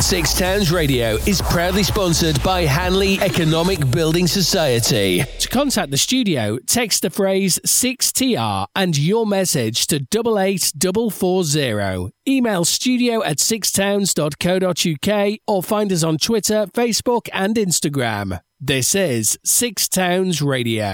Six Towns Radio is proudly sponsored by Hanley Economic Building Society. To contact the studio, text the phrase 6TR and your message to 88440. Email studio@sixtowns.co.uk or find us on Twitter, Facebook and Instagram. This is Six Towns Radio.